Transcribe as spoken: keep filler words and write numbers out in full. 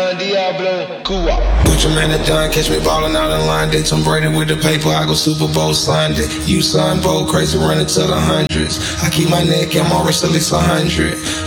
Don Diablo, Cuba. Gucci man that done, catch me ballin' out in line. They Tom Brady with the paper, I go Super Bowl signed it. You son, bold, crazy, running to the hundreds. I keep my neck, I'm always at least a hundred.